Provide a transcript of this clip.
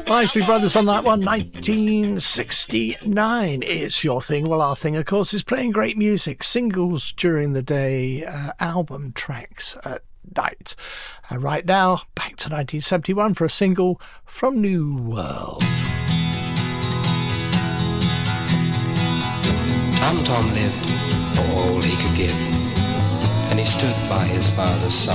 Isley Brothers on that one, 1969. It's your thing. Well, our thing, of course, is playing great music, singles during the day, album tracks at night. Right now, back to 1971 for a single from New World. Tom lived for all he could give, and he stood by his father's side.